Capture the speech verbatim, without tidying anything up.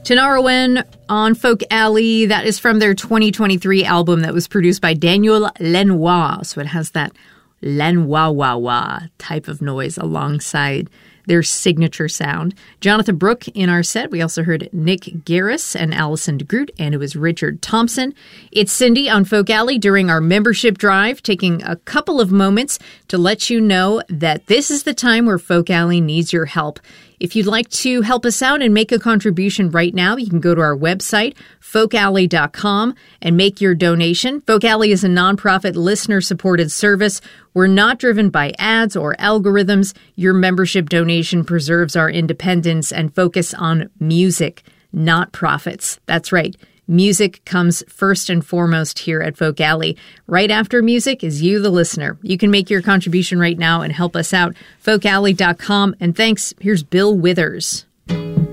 Tinariwen on Folk Alley. That is from their twenty twenty-three album that was produced by Daniel Lanois. So it has that Lanois wah wah type of noise alongside their signature sound. Jonathan Brooke in our set. We also heard Nick Garris and Allison DeGroot, and it was Richard Thompson. It's Cindy on Folk Alley during our membership drive, taking a couple of moments to let you know that this is the time where Folk Alley needs your help. If you'd like to help us out and make a contribution right now, you can go to our website, folk alley dot com, and make your donation. Folk Alley is a nonprofit, listener-supported service. We're not driven by ads or algorithms. Your membership donation preserves our independence and focus on music, not profits. That's right. Music comes first and foremost here at Folk Alley. Right after music is you, the listener. You can make your contribution right now and help us out. folk alley dot com. And thanks. Here's Bill Withers.